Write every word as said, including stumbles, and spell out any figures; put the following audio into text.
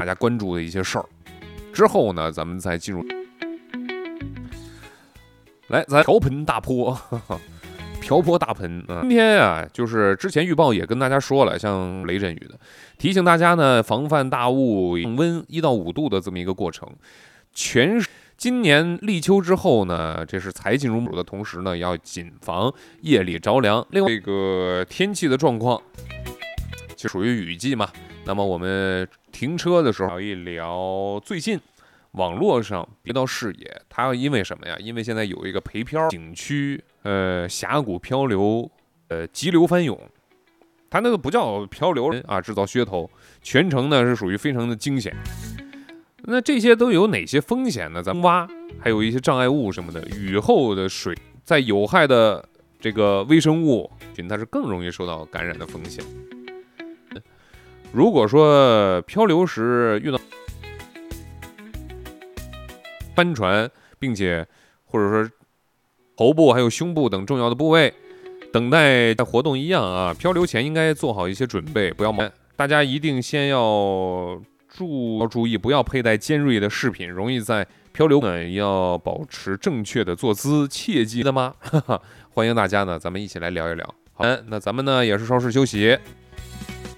大家关注的一些事儿。之后呢，咱们再进入，来，咱瓢盆大泼。呵呵瓢泼大盆啊！今天啊，就是之前预报也跟大家说了，像雷阵雨的，提醒大家呢，防范大雾降温一到五度的这么一个过程。全今年立秋之后呢，这是财进入母的同时呢，要谨防夜里着凉。另外，这个天气的状况就属于雨季嘛。那么我们停车的时候聊一聊最近网络上别到视野，它因为什么呀？因为现在有一个陪漂景区。呃，峡谷漂流，呃，急流翻涌，它那个不叫漂流啊，制造噱头，全程呢是属于非常的惊险。那这些都有哪些风险呢？咱们挖，还有一些障碍物什么的，雨后的水，在有害的这个微生物菌，它是更容易受到感染的风险。如果说漂流时遇到帆船，并且或者说头部还有胸部等重要的部位，等待活动一样啊。漂流前应该做好一些准备，不要忙。大家一定先要注要注意，不要佩戴尖锐的饰品，容易在漂流呢要保持正确的坐姿，切记的吗？欢迎大家呢，咱们一起来聊一聊。好，那咱们呢也是稍事休息。